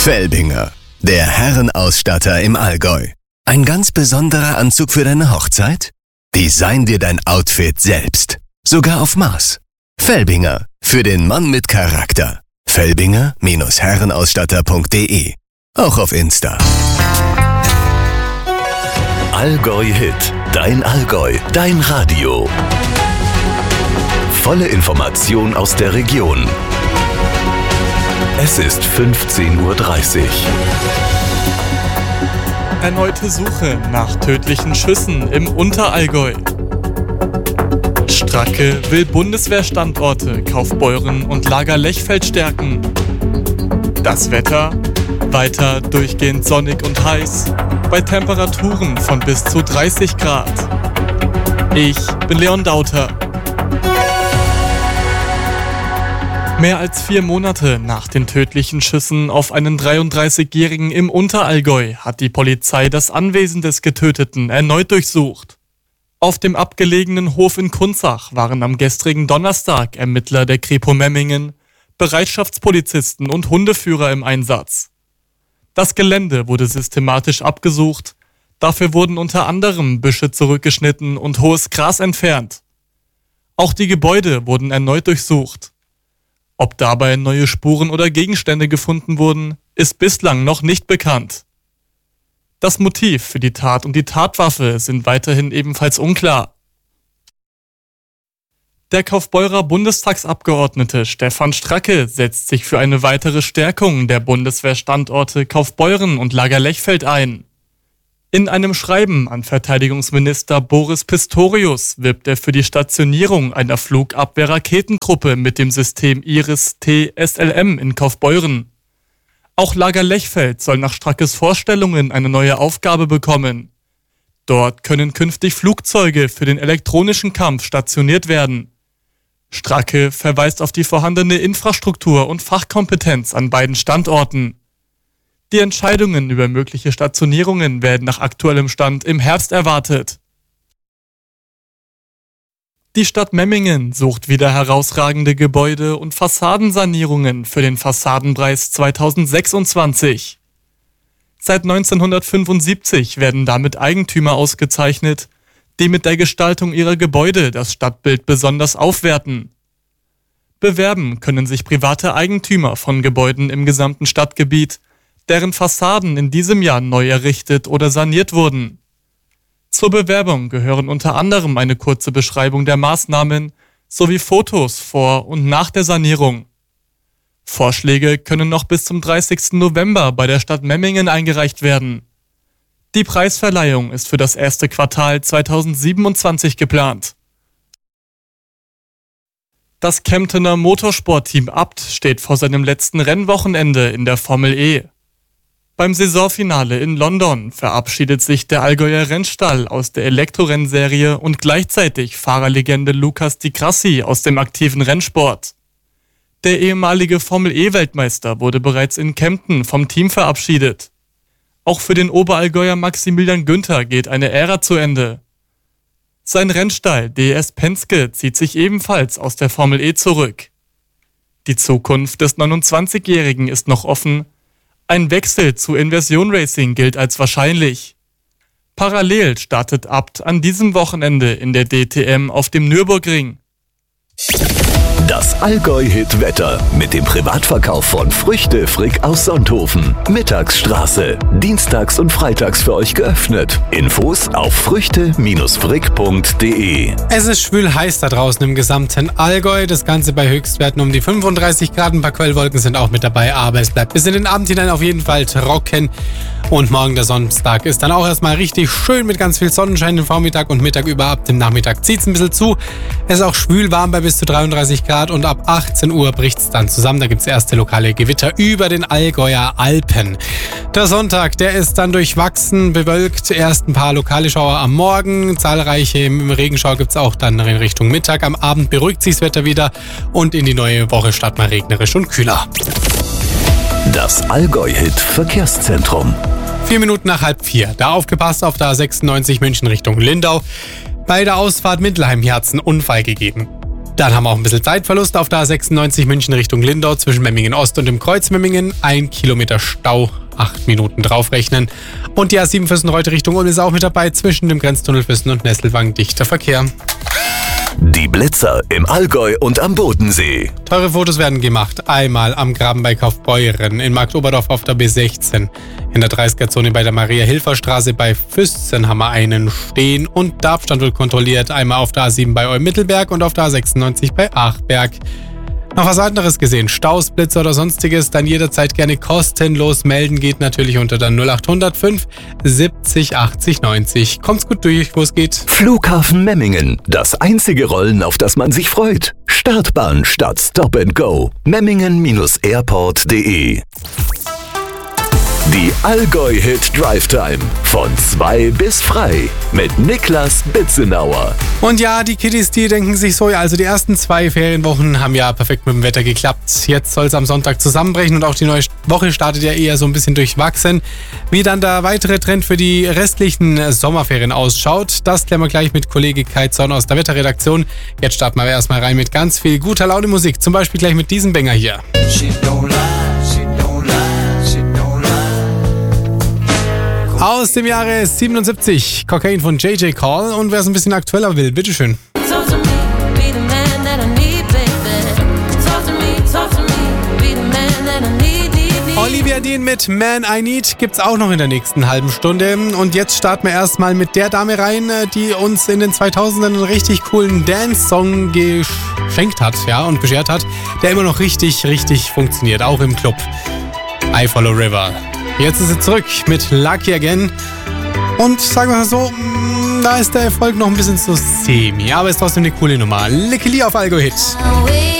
Felbinger, der Herrenausstatter im Allgäu. Ein ganz besonderer Anzug für deine Hochzeit? Design dir dein Outfit selbst. Sogar auf Maß. Felbinger, für den Mann mit Charakter. Felbinger-Herrenausstatter.de. Auch auf Insta. Allgäu Hit. Dein Allgäu. Dein Radio. Volle Information aus der Region. Es ist 15:30 Uhr. Erneute Suche nach tödlichen Schüssen im Unterallgäu. Stracke will Bundeswehrstandorte Kaufbeuren und Lager Lechfeld stärken. Das Wetter? Weiter durchgehend sonnig und heiß, bei Temperaturen von bis zu 30 Grad. Ich bin Leon Dauter. Mehr als 4 Monate nach den tödlichen Schüssen auf einen 33-Jährigen im Unterallgäu hat die Polizei das Anwesen des Getöteten erneut durchsucht. Auf dem abgelegenen Hof in Kunzach waren am gestrigen Donnerstag Ermittler der Kripo Memmingen, Bereitschaftspolizisten und Hundeführer im Einsatz. Das Gelände wurde systematisch abgesucht, dafür wurden unter anderem Büsche zurückgeschnitten und hohes Gras entfernt. Auch die Gebäude wurden erneut durchsucht. Ob dabei neue Spuren oder Gegenstände gefunden wurden, ist bislang noch nicht bekannt. Das Motiv für die Tat und die Tatwaffe sind weiterhin ebenfalls unklar. Der Kaufbeurer Bundestagsabgeordnete Stefan Stracke setzt sich für eine weitere Stärkung der Bundeswehrstandorte Kaufbeuren und Lager Lechfeld ein. In einem Schreiben an Verteidigungsminister Boris Pistorius wirbt er für die Stationierung einer Flugabwehr-Raketengruppe mit dem System Iris-T SLM in Kaufbeuren. Auch Lager Lechfeld soll nach Strackes Vorstellungen eine neue Aufgabe bekommen. Dort können künftig Flugzeuge für den elektronischen Kampf stationiert werden. Stracke verweist auf die vorhandene Infrastruktur und Fachkompetenz an beiden Standorten. Die Entscheidungen über mögliche Stationierungen werden nach aktuellem Stand im Herbst erwartet. Die Stadt Memmingen sucht wieder herausragende Gebäude und Fassadensanierungen für den Fassadenpreis 2026. Seit 1975 werden damit Eigentümer ausgezeichnet, die mit der Gestaltung ihrer Gebäude das Stadtbild besonders aufwerten. Bewerben können sich private Eigentümer von Gebäuden im gesamten Stadtgebiet, deren Fassaden in diesem Jahr neu errichtet oder saniert wurden. Zur Bewerbung gehören unter anderem eine kurze Beschreibung der Maßnahmen sowie Fotos vor und nach der Sanierung. Vorschläge können noch bis zum 30. November bei der Stadt Memmingen eingereicht werden. Die Preisverleihung ist für das erste Quartal 2027 geplant. Das Kemptener Motorsportteam Abt steht vor seinem letzten Rennwochenende in der Formel E. Beim Saisonfinale in London verabschiedet sich der Allgäuer Rennstall aus der Elektrorennserie und gleichzeitig Fahrerlegende Lucas Di Grassi aus dem aktiven Rennsport. Der ehemalige Formel-E-Weltmeister wurde bereits in Kempten vom Team verabschiedet. Auch für den Oberallgäuer Maximilian Günther geht eine Ära zu Ende. Sein Rennstall DS Penske zieht sich ebenfalls aus der Formel E zurück. Die Zukunft des 29-Jährigen ist noch offen. Ein Wechsel zu Inversion Racing gilt als wahrscheinlich. Parallel startet Abt an diesem Wochenende in der DTM auf dem Nürburgring. Das Allgäu-Hit-Wetter mit dem Privatverkauf von Früchte Frick aus Sonthofen. Mittagsstraße. Dienstags und freitags für euch geöffnet. Infos auf früchte-frick.de. Es ist schwül heiß da draußen im gesamten Allgäu. Das Ganze bei Höchstwerten um die 35 Grad. Ein paar Quellwolken sind auch mit dabei, aber es bleibt bis in den Abend hinein auf jeden Fall trocken. Und morgen der Sonntag ist dann auch erstmal richtig schön mit ganz viel Sonnenschein den Vormittag und Mittag über. Ab dem Nachmittag zieht es ein bisschen zu. Es ist auch schwül warm bei bis zu 33 Grad und ab 18 Uhr bricht es dann zusammen. Da gibt es erste lokale Gewitter über den Allgäuer Alpen. Der Sonntag, der ist dann durchwachsen, bewölkt. Erst ein paar lokale Schauer am Morgen. Zahlreiche Regenschauer gibt es auch dann in Richtung Mittag. Am Abend beruhigt sich das Wetter wieder und in die neue Woche startet mal regnerisch und kühler. Das Allgäu-Hit-Verkehrszentrum. 4 Minuten nach 3:30. Da aufgepasst auf der A96 München Richtung Lindau. Bei der Ausfahrt Mittelheim hier hat es einen Unfall gegeben. Dann haben wir auch ein bisschen Zeitverlust auf der A96 München Richtung Lindau zwischen Memmingen Ost und dem Kreuz Memmingen. 1 Kilometer Stau, 8 Minuten draufrechnen. Und die A7 Füssen-Reuth Richtung Ulm ist auch mit dabei. Zwischen dem Grenztunnel Füssen und Nesselwang dichter Verkehr. Die Blitzer im Allgäu und am Bodensee. Teure Fotos werden gemacht. Einmal am Graben bei Kaufbeuren, in Marktoberdorf auf der B16. In der 30er-Zone bei der Maria-Hilfer-Straße bei Füssen haben wir einen stehen. Und der Abstand wird kontrolliert. Einmal auf der A7 bei Olm-Mittelberg und auf der A96 bei Achberg. Noch was anderes gesehen, Staus, Blitzer oder sonstiges, dann jederzeit gerne kostenlos melden. Geht natürlich unter der 0800 5 70 80 90. Kommt's gut durch, wo es geht. Flughafen Memmingen. Das einzige Rollen, auf das man sich freut. Startbahn statt Stop and Go. Memmingen-airport.de. Die Allgäu-Hit Drive Time. Von 2 bis frei. Mit Niklas Bitzenauer. Und ja, die Kiddies, die denken sich so, ja, also die ersten 2 Ferienwochen haben ja perfekt mit dem Wetter geklappt. Jetzt soll es am Sonntag zusammenbrechen und auch die neue Woche startet ja eher so ein bisschen durchwachsen. Wie dann der weitere Trend für die restlichen Sommerferien ausschaut, das klären wir gleich mit Kollege Kai Zorn aus der Wetterredaktion. Jetzt starten wir erstmal rein mit ganz viel guter Laune Musik. Zum Beispiel gleich mit diesem Banger hier. Aus dem Jahre 77, Cocaine von J.J. Cole. Und wer es ein bisschen aktueller will, bitteschön. Olivia Dean mit Man I Need gibt's auch noch in der nächsten halben Stunde. Und jetzt starten wir erstmal mit der Dame rein, die uns in den 2000ern einen richtig coolen Dance-Song geschenkt hat, ja, und beschert hat, der immer noch richtig funktioniert, auch im Club. I Follow River. Jetzt ist sie zurück mit Lucky Again. Und sagen wir mal so, da ist der Erfolg noch ein bisschen so semi, aber ist trotzdem eine coole Nummer. Lickeli auf Allgäu Hit.